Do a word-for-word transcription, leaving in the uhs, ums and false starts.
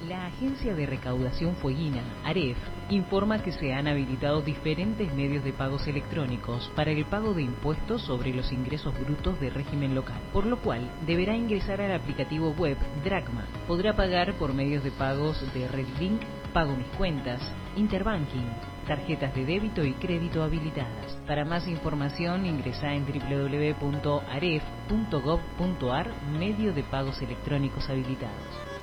La Agencia de Recaudación Fueguina, AREF, informa que se han habilitado diferentes medios de pagos electrónicos para el pago de impuestos sobre los ingresos brutos de régimen local, por lo cual deberá ingresar al aplicativo web Dracma. Podrá pagar por medios de pagos de RedLink, Pago Mis Cuentas, Interbanking, tarjetas de débito y crédito habilitadas. Para más información ingresa en w w w punto aref punto gov punto ar, medio de pagos electrónicos habilitados.